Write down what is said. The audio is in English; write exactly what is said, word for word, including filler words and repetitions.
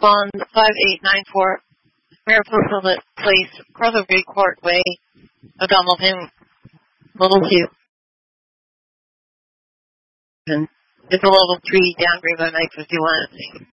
respond five eight nine four, Mariposa Place, Crowther Bay Courtway, O'Donnell Pin, Level two. It's a level three downgrade by Mike fifty-one.